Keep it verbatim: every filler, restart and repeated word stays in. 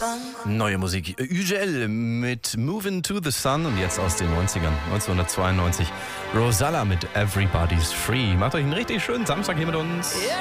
Neue Musik. Ü G L mit Movin' to the Sun und jetzt aus den neunzigern, neunzehnhundertzweiundneunzig. Rosalla mit Everybody's Free. Macht euch einen richtig schönen Samstag hier mit uns.